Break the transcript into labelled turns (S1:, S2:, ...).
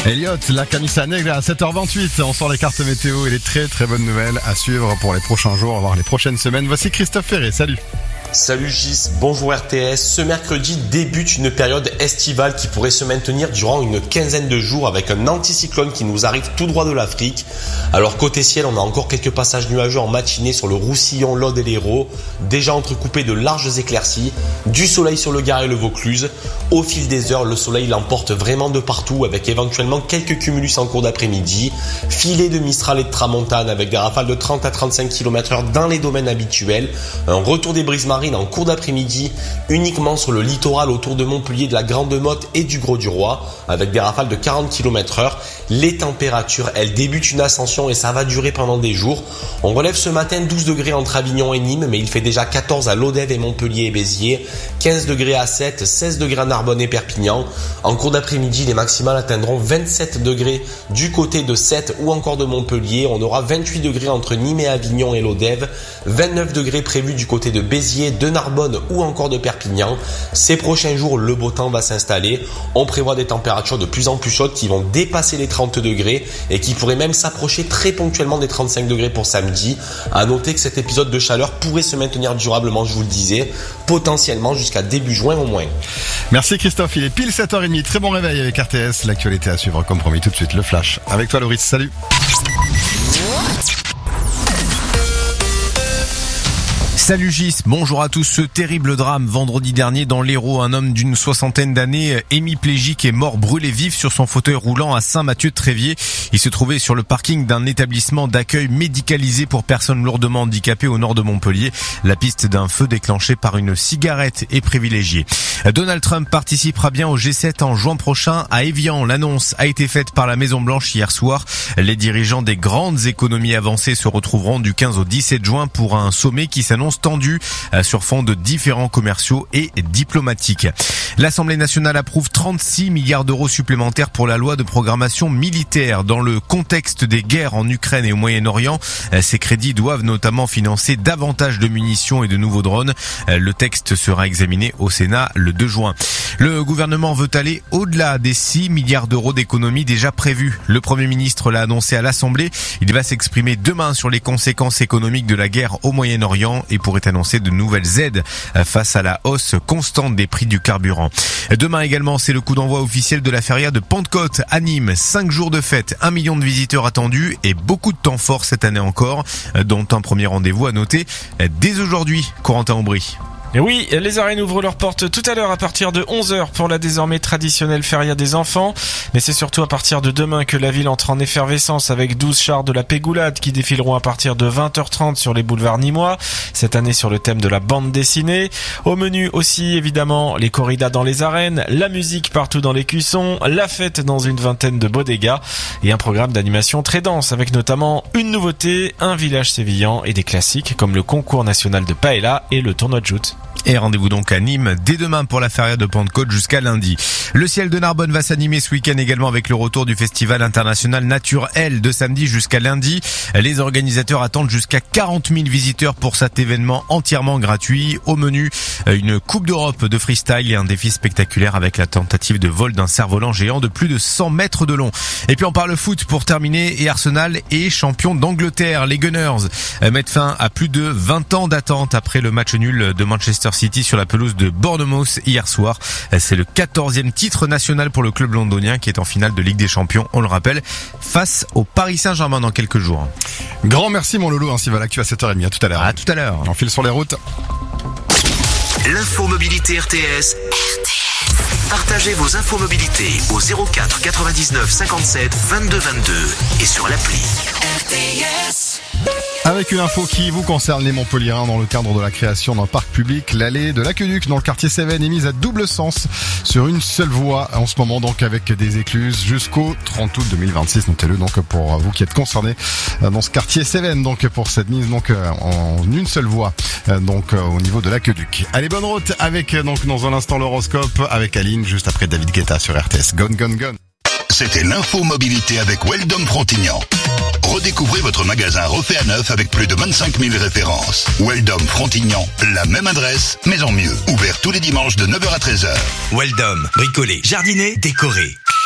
S1: Elliot, la camisa negra à 7h28. On sort les cartes météo et les très très bonnes nouvelles à suivre pour les prochains jours, voire les prochaines semaines. Voici Christophe Ferré, salut.
S2: Salut Gis, bonjour RTS. Ce mercredi débute une période estivale qui pourrait se maintenir durant une quinzaine de jours avec un anticyclone qui nous arrive tout droit de l'Afrique. Alors côté ciel, on a encore quelques passages nuageux en matinée sur le Roussillon, l'Aude et l'Hérault, déjà entrecoupés de larges éclaircies, du soleil sur le Gard et le Vaucluse. Au fil des heures, le soleil l'emporte vraiment de partout avec éventuellement quelques cumulus en cours d'après-midi, filets de Mistral et de Tramontane avec des rafales de 30 à 35 km/h dans les domaines habituels, un retour des brises marines en cours d'après-midi uniquement sur le littoral autour de Montpellier, de la Grande Motte et du Gros-du-Roi avec des rafales de 40 km/h. Les températures, elles débutent une ascension et ça va durer pendant des jours. On relève ce matin 12 degrés entre Avignon et Nîmes, mais il fait déjà 14 à Lodève et Montpellier et Béziers, 15 degrés à Sète, 16 degrés à Narbonne et Perpignan. En cours d'après-midi, les maximales atteindront 27 degrés du côté de Sète ou encore de Montpellier. On aura 28 degrés entre Nîmes et Avignon et Lodève, 29 degrés prévus du côté de Béziers, de Narbonne ou encore de Perpignan. Ces prochains jours, le beau temps va s'installer. On prévoit des températures de plus en plus chaudes qui vont dépasser les 30 degrés et qui pourraient même s'approcher très ponctuellement des 35 degrés pour samedi. À noter que cet épisode de chaleur pourrait se maintenir durablement, je vous le disais, potentiellement jusqu'à début juin au moins.
S1: Merci Christophe, il est pile 7h30. Très bon réveil avec RTS. L'actualité à suivre comme promis tout de suite. Le Flash. Avec toi Loris, salut.
S3: Salut Gis, bonjour à tous. Ce terrible drame vendredi dernier dans l'Hérault, un homme d'une soixantaine d'années, hémiplégique, est mort brûlé vif sur son fauteuil roulant à Saint-Mathieu-de-Tréviers. Il se trouvait sur le parking d'un établissement d'accueil médicalisé pour personnes lourdement handicapées au nord de Montpellier. La piste d'un feu déclenché par une cigarette est privilégiée. Donald Trump participera bien au G7 en juin prochain à Évian. L'annonce a été faite par la Maison-Blanche hier soir. Les dirigeants des grandes économies avancées se retrouveront du 15 au 17 juin pour un sommet qui s'annonce tendu sur fond de différends commerciaux et diplomatiques. L'Assemblée nationale approuve 36 milliards d'euros supplémentaires pour la loi de programmation militaire. Dans le contexte des guerres en Ukraine et au Moyen-Orient, ces crédits doivent notamment financer davantage de munitions et de nouveaux drones. Le texte sera examiné au Sénat le 2 juin. Le gouvernement veut aller au-delà des 6 milliards d'euros d'économies déjà prévues. Le Premier ministre l'a annoncé à l'Assemblée. Il va s'exprimer demain sur les conséquences économiques de la guerre au Moyen-Orient et pourrait annoncer de nouvelles aides face à la hausse constante des prix du carburant. Demain également, c'est le coup d'envoi officiel de la feria de Pentecôte à Nîmes. 5 jours de fête, 1 million de visiteurs attendus et beaucoup de temps fort cette année encore, dont un premier rendez-vous à noter dès aujourd'hui. Corentin Aubry.
S4: Et oui, les arènes ouvrent leurs portes tout à l'heure à partir de 11h pour la désormais traditionnelle feria des enfants. Mais c'est surtout à partir de demain que la ville entre en effervescence avec 12 chars de la Pégoulade qui défileront à partir de 20h30 sur les boulevards nîmois. Cette année sur le thème de la bande dessinée. Au menu aussi évidemment les corridas dans les arènes, la musique partout dans les cuissons, la fête dans une vingtaine de bodegas et un programme d'animation très dense avec notamment une nouveauté, un village sévillan et des classiques comme le concours national de paella et le tournoi de joute.
S3: Et rendez-vous donc à Nîmes dès demain pour la feria de Pentecôte jusqu'à lundi. Le ciel de Narbonne va s'animer ce week-end également avec le retour du festival international Nature L de samedi jusqu'à lundi. Les organisateurs attendent jusqu'à 40 000 visiteurs pour cet événement entièrement gratuit. Au menu, une coupe d'Europe de freestyle et un défi spectaculaire avec la tentative de vol d'un cerf-volant géant de plus de 100 mètres de long. Et puis on parle foot pour terminer et Arsenal est champion d'Angleterre. Les Gunners mettent fin à plus de 20 ans d'attente après le match nul de Manchester City sur la pelouse de Bournemouth hier soir. C'est le 14e titre national pour le club londonien qui est en finale de Ligue des Champions, on le rappelle, face au Paris Saint-Germain dans quelques jours.
S1: Grand merci mon loulou, ainsi va l'actu à 7h30. À tout à l'heure.
S3: À tout à l'heure.
S1: On file sur les routes.
S5: L'info mobilité RTS. Partagez vos infos mobilité au 04 99 57 22 22 et sur l'appli RTS.
S1: Avec une info qui vous concerne les Montpelliérains dans le cadre de la création d'un parc public, l'allée de l'Aqueduc dans le quartier Cévennes est mise à double sens sur une seule voie en ce moment, donc avec des écluses jusqu'au 30 août 2026. Notez-le donc pour vous qui êtes concernés dans ce quartier Cévennes, donc pour cette mise donc en une seule voie donc au niveau de l'Aqueduc. Allez, bonne route avec donc dans un instant l'horoscope avec Aline juste après David Guetta sur RTS. Gone, gone, gone.
S6: C'était l'info mobilité avec Weldom Frontignan. Redécouvrez votre magasin refait à neuf avec plus de 25 000 références. Weldom Frontignan, la même adresse, mais en mieux. Ouvert tous les dimanches de 9h à 13h.
S5: Weldom, bricolé, jardiner, décoré.